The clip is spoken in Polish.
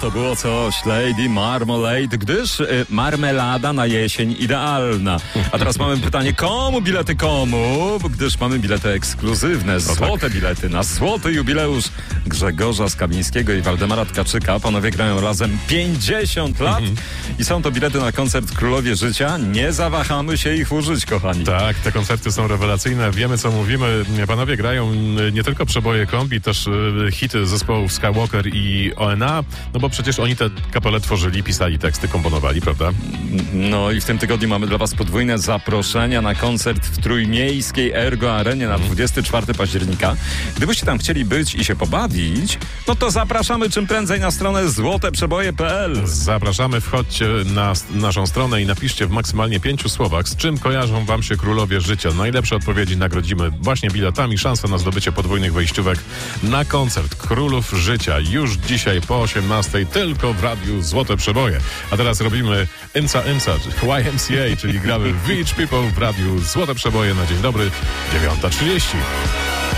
to było coś, Lady Marmalade, gdyż marmelada na jesień idealna. A teraz mamy pytanie, komu bilety, komu? Gdyż mamy bilety ekskluzywne, złote bilety na złoty jubileusz Grzegorza Skawińskiego i Waldemara Tkaczyka. Panowie grają razem 50 lat i są to bilety na koncert Królowie Życia. Nie zawahamy się ich użyć, kochani. Tak, te koncerty są rewelacyjne, wiemy co mówimy. Panowie grają nie tylko przeboje kombi, też hity zespołów Skywalker i ONA, no bo przecież oni te kapele tworzyli, pisali teksty, komponowali, prawda? No i w tym tygodniu mamy dla was podwójne zaproszenia na koncert w Trójmiejskiej Ergo Arenie na 24 października. Gdybyście tam chcieli być i się pobawić, no to zapraszamy czym prędzej na stronę złoteprzeboje.pl. Zapraszamy, wchodźcie na naszą stronę i napiszcie w maksymalnie 5 słowach, z czym kojarzą wam się Królowie Życia. Najlepsze odpowiedzi nagrodzimy właśnie biletami. Szansa na zdobycie podwójnych wejściówek na koncert Królów Życia już dzisiaj po 18:00 tylko w radiu Złote Przeboje. A teraz robimy IMSA, YMCA, czyli gramy Beach People w radiu Złote Przeboje na dzień dobry 9:30.